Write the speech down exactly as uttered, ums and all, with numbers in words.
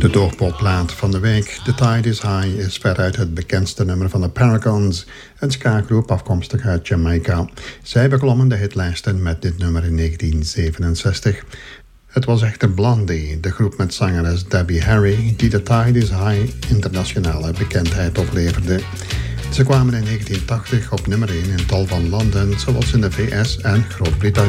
De doorpopplaat van de week, The Tide is High, is veruit het bekendste nummer van de Paragons, een ska-groep afkomstig uit Jamaica. Zij beklommen de hitlijsten met dit nummer in negentien zevenenzestig. Het was echter Blondie, de groep met zangeres Debbie Harry, die The Tide is High internationale bekendheid opleverde. Ze kwamen in negentien tachtig op nummer één in tal van landen, zoals in de V S en Groot-Brittannië.